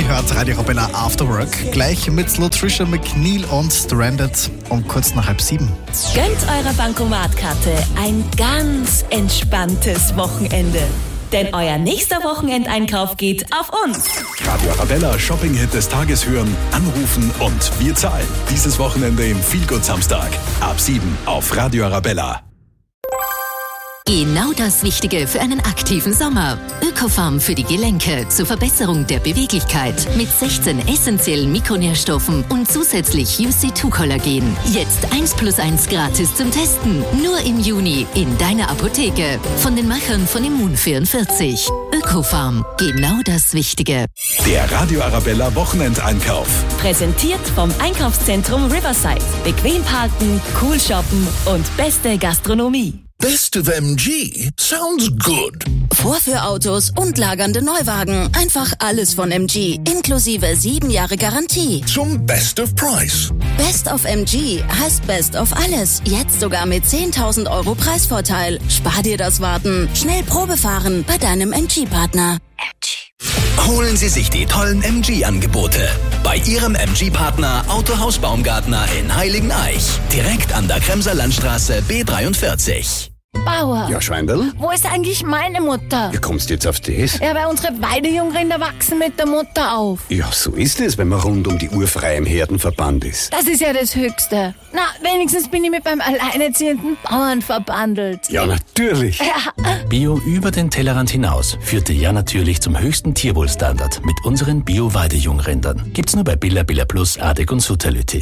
Ihr hört Radio Arabella After Work. Gleich mit Latricia McNeil und Stranded um kurz nach 6:30. Gönnt eurer Bankomatkarte ein ganz entspanntes Wochenende. Denn euer nächster Wochenendeinkauf geht auf uns. Radio Arabella Shopping-Hit des Tages hören, anrufen und wir zahlen. Dieses Wochenende im Feelgood Samstag. Ab 7 auf Radio Arabella. Genau das Wichtige für einen aktiven Sommer. Ökofarm für die Gelenke zur Verbesserung der Beweglichkeit mit 16 essentiellen Mikronährstoffen und zusätzlich UC2-Kollagen. Jetzt 1+1 gratis zum Testen. Nur im Juni in deiner Apotheke. Von den Machern von Immun44. Ökofarm. Genau das Wichtige. Der Radio Arabella Wochenendeinkauf. Präsentiert vom Einkaufszentrum Riverside. Bequem parken, cool shoppen und beste Gastronomie. Best of MG sounds good. Vorführautos und lagernde Neuwagen. Einfach alles von MG. Inklusive 7 Jahre Garantie. Zum Best of Price. Best of MG heißt Best of alles. Jetzt sogar mit 10.000 Euro Preisvorteil. Spar dir das Warten. Schnell Probe fahren bei deinem MG-Partner. Holen Sie sich die tollen MG-Angebote bei Ihrem MG-Partner Autohaus Baumgartner in Heiligeneich. Direkt an der Kremser Landstraße B43. Bauer, Ja, Schweindl? wo ist eigentlich meine Mutter? Wie kommst du jetzt auf das? Ja, weil unsere Weidejungrinder wachsen mit der Mutter auf. Ja, so ist es, wenn man rund um die Uhr frei im Herdenverband ist. Das ist ja das Höchste. Na, wenigstens bin ich mit beim alleinerziehenden Bauern verbandelt. Ja, natürlich. Ja. Bio über den Tellerrand hinaus führte ja natürlich zum höchsten Tierwohlstandard mit unseren Bio-Weidejungrindern. Gibt's nur bei Billa Plus, Adek und Sutterlütti.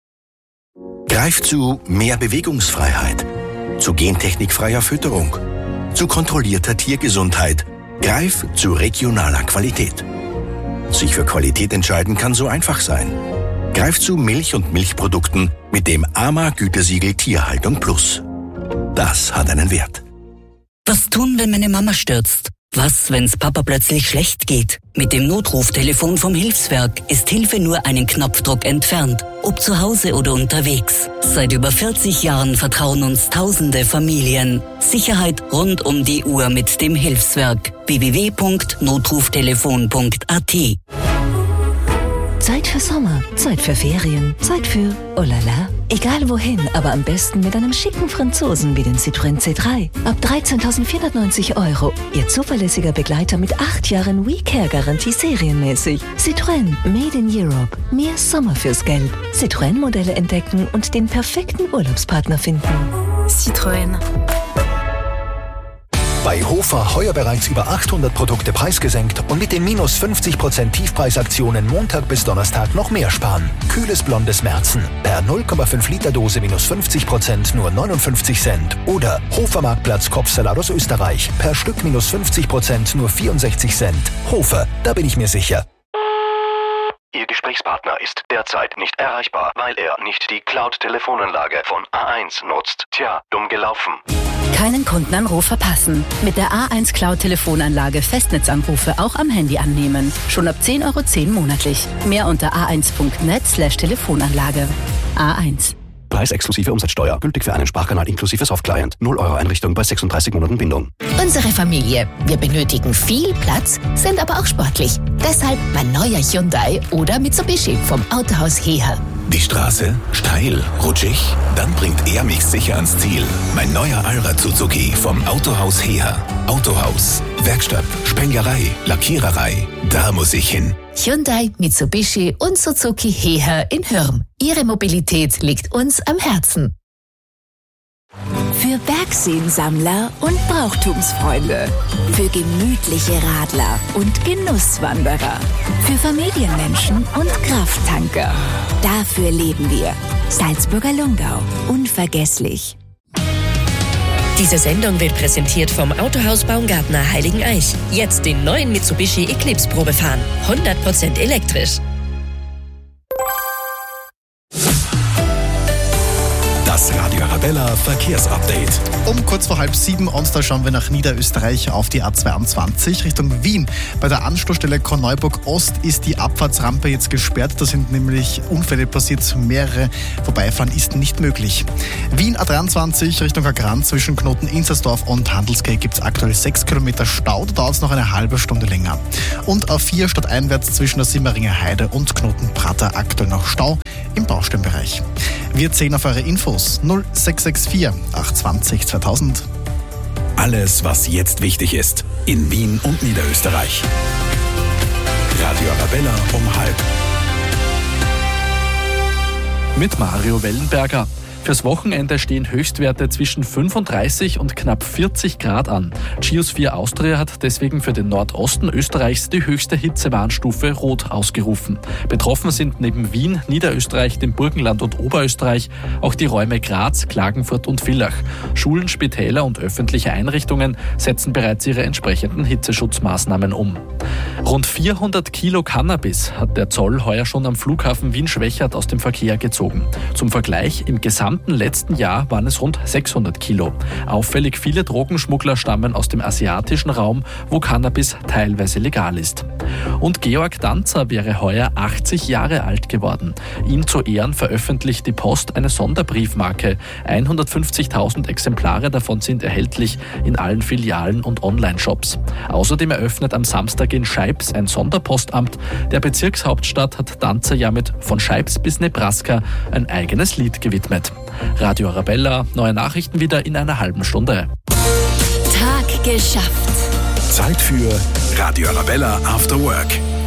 Greif zu mehr Bewegungsfreiheit, zu gentechnikfreier Fütterung, zu kontrollierter Tiergesundheit. Greif zu regionaler Qualität. Sich für Qualität entscheiden kann so einfach sein. Greif zu Milch und Milchprodukten mit dem AMA-Gütesiegel Tierhaltung Plus. Das hat einen Wert. Was tun, wenn meine Mama stürzt? Was, wenn's Papa plötzlich schlecht geht? Mit dem Notruftelefon vom Hilfswerk ist Hilfe nur einen Knopfdruck entfernt. Ob zu Hause oder unterwegs. Seit über 40 Jahren vertrauen uns tausende Familien. Sicherheit rund um die Uhr mit dem Hilfswerk. www.notruftelefon.at. Zeit für Sommer, Zeit für Ferien, Zeit für oh la la. Egal wohin, aber am besten mit einem schicken Franzosen wie den Citroën C3. Ab 13.490 €. Ihr zuverlässiger Begleiter mit 8 Jahren WeCare-Garantie serienmäßig. Citroën, made in Europe. Mehr Sommer fürs Geld. Citroën-Modelle entdecken und den perfekten Urlaubspartner finden. Citroën. Bei Hofer heuer bereits über 800 Produkte preisgesenkt und mit den minus 50% Tiefpreisaktionen Montag bis Donnerstag noch mehr sparen. Kühles blondes Märzen. Per 0,5 Liter Dose minus 50% nur 59 Cent. Oder Hofer Marktplatz Kopfsalat aus Österreich. Per Stück minus 50% nur 64 Cent. Hofer, da bin ich mir sicher. Ihr Gesprächspartner ist derzeit nicht erreichbar, weil er nicht die Cloud-Telefonanlage von A1 nutzt. Tja, dumm gelaufen. Keinen Kundenanruf verpassen. Mit der A1 Cloud-Telefonanlage Festnetzanrufe auch am Handy annehmen. Schon ab 10,10 € monatlich. Mehr unter a1.net/Telefonanlage. A1. Preis exklusive Umsatzsteuer. Gültig für einen Sprachkanal inklusive Softclient. 0 € Einrichtung bei 36 Monaten Bindung. Unsere Familie. Wir benötigen viel Platz, sind aber auch sportlich. Deshalb mein neuer Hyundai oder Mitsubishi vom Autohaus Heher. Die Straße? Steil? Rutschig? Dann bringt er mich sicher ans Ziel. Mein neuer Allrad Suzuki vom Autohaus Heher. Autohaus, Werkstatt, Spenglerei, Lackiererei. Da muss ich hin. Hyundai, Mitsubishi und Suzuki Heher in Hürm. Ihre Mobilität liegt uns am Herzen. Für Bergseensammler und Brauchtumsfreunde. Für gemütliche Radler und Genusswanderer. Für Familienmenschen und Krafttanker. Dafür leben wir. Salzburger Lungau. Unvergesslich. Diese Sendung wird präsentiert vom Autohaus Baumgartner Heiligeneich. Jetzt den neuen Mitsubishi Eclipse Probe fahren. 100% elektrisch. Das Radio Arabella Verkehrsupdate. Um kurz vor 6:30 und da schauen wir nach Niederösterreich auf die A22 Richtung Wien. Bei der Anschlussstelle Korneuburg Ost ist die Abfahrtsrampe jetzt gesperrt. Da sind nämlich Unfälle passiert, mehrere. Vorbeifahren ist nicht möglich. Wien A23 Richtung Agran zwischen Knoten Inzersdorf und Handelsquai gibt es aktuell 6 Kilometer Stau. Da dauert es noch eine halbe Stunde länger. Und A4 stadteinwärts zwischen der Simmeringer Heide und Knoten Prater aktuell noch Stau im Baustellenbereich. Wir zählen auf eure Infos 0664 820 2000. Alles, was jetzt wichtig ist, in Wien und Niederösterreich. Radio Arabella um 12:30. Mit Mario Wellenberger. Fürs Wochenende stehen Höchstwerte zwischen 35 und knapp 40 Grad an. Geosphere Austria hat deswegen für den Nordosten Österreichs die höchste Hitzewarnstufe Rot ausgerufen. Betroffen sind neben Wien, Niederösterreich, dem Burgenland und Oberösterreich auch die Räume Graz, Klagenfurt und Villach. Schulen, Spitäler und öffentliche Einrichtungen setzen bereits ihre entsprechenden Hitzeschutzmaßnahmen um. Rund 400 Kilo Cannabis hat der Zoll heuer schon am Flughafen Wien-Schwechat aus dem Verkehr gezogen. Zum Vergleich, im gesamten letzten Jahr waren es rund 600 Kilo. Auffällig viele Drogenschmuggler stammen aus dem asiatischen Raum, wo Cannabis teilweise legal ist. Und Georg Danzer wäre heuer 80 Jahre alt geworden. Ihm zu Ehren veröffentlicht die Post eine Sonderbriefmarke. 150.000 Exemplare davon sind erhältlich in allen Filialen und Online-Shops. Außerdem eröffnet am Samstag in Scheibs ein Sonderpostamt. Der Bezirkshauptstadt hat Danzer ja mit Von Scheibs bis Nebraska ein eigenes Lied gewidmet. Radio Arabella, neue Nachrichten wieder in einer halben Stunde. Tag geschafft. Zeit für Radio Arabella After Work.